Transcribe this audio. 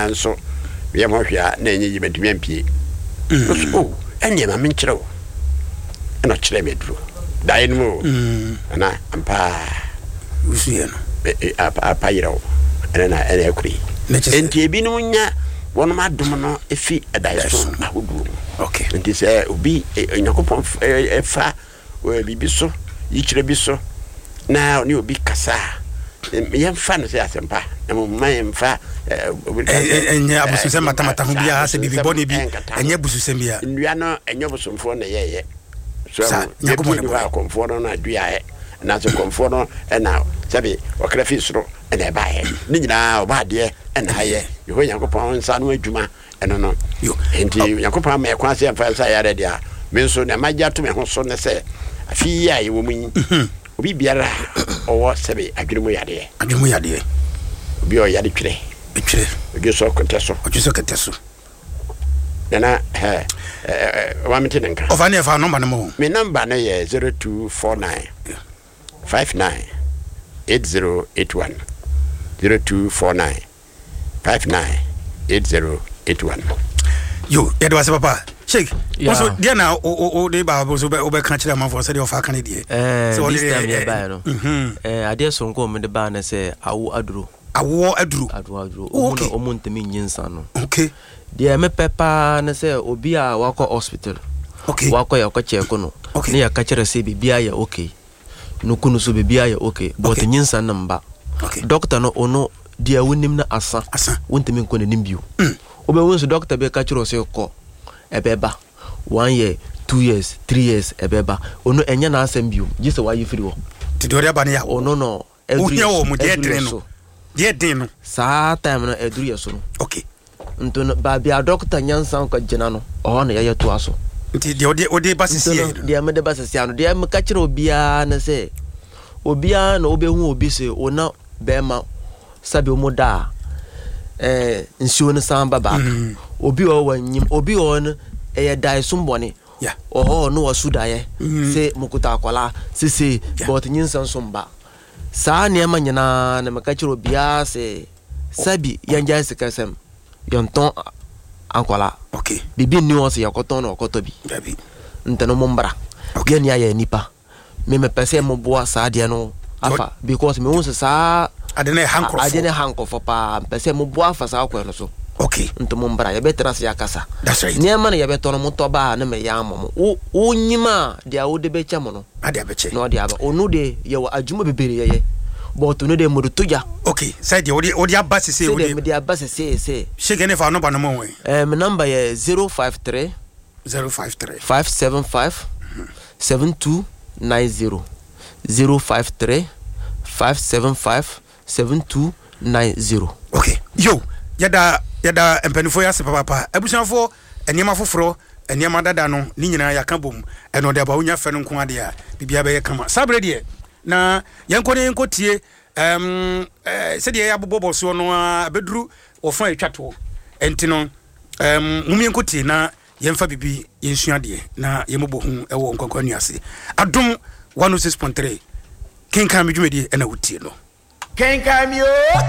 nyinaa nso we am hwea na enye yibetumi ampie so enye ma menkyerɛ na kyerɛ me duro dai no na ampa usuye no apa yirawo na ekuri enti ebi no nya wono madom no efi adai so ahodu okay enti sɛ obi nyakopon efa bibi so yikyerɛ bi so na oni obi kasa yɛmfa no sɛ asempa na mma yɛmfa enye abususem matamata ho bia sɛ bibi bɔne bi enye abususem bia ndua no enye busumfo na yɛyɛ so nyakopon ne ba komfo no na duae na so komfo no na sɛbe okra fi soro na eba yɛ ne nyinaa oba de na ayɛ yeho nyakopon nsa no adwuma ɛno no enti nyakopon ma ɛkwan sɛ yɛmfa nsa yɛ ready a me nso na magya to me ho so ne sɛ afi ya yɛ wo mu obi biara owo sɛbe adwene mu yade obi o yade twere obi so kɔtɛso na wa mete nka of any fa number no mo me number no yɛ 0249 59 8081 0249 59 8081 yo yɛde wase papa Sheikh also dia na o de ba bo so be kan kire man for say de ofa kan de so this time ya ba no ade so nko me de ba na say awo aduro omo ntemi nyinsa no okay dia me pepa na say obi a wako hospital okay wako ya ko check no ne ya ka kire say bibia ya okay no kunu so bibia ya okay but nyinsa namba okay doctor no ono dia wonim na asa wontemi nko na nimbio obe won so doctor be ka kire say ko ebeba 1 year 2 years 3 years ebeba ono enya na asem bio gise wa yefiri wo ti do re ba ne ya ono no every wo mo de den no sa time no eduru yeso no okay nto ba bia doctor nyansan ko gina no o na ye to aso nti de ode ba sisi de me de ba sisi ano de me ka kire obia na se obia na obehu obi se ona be ma sabe mo da nsuo no samba back obi o wanyim obi on e dai sumbone yeah oho no wasudaye se mukuta akwala sisi but nyinsan sumba sa ne ma nyina na maka kiro bia se sabi yanja sekasem yonton akwala okay bibi ni won se yakoton no okoto bi dabi ntano mombra okay ni aya nipa me pese mo boa sa de no afa because me won se sa adene hanko for pa pese mo boa fa sa akwa no so okay nto mombra ya betra se yakasa that's right ne ma na ya beto no motoba na me ya mo o nyima dia wo de becha mo no ade abeche no dia ba onu de ye wa adwuma bebere ye but no de mo toja okay say de odi abase say odi me de abase say Sheikh ne fa number no mo we me number ye 053 575 7290 053 575 7290 okay yo yada empanifo ya se papa abusanfo eniema foforo eniema dada no ni nyina ya ka bom eno de ba wonya fe no nko ade a bibia be kama sabre de na yenko tie se de ya bobo so no abeduru ofan etwato enti no mumi yenko tie na yemfa bibi yensua de na yemobo hu ewo nkonkon nuase adom 106.3 kenka medwumedi ena wutie no kenka mi o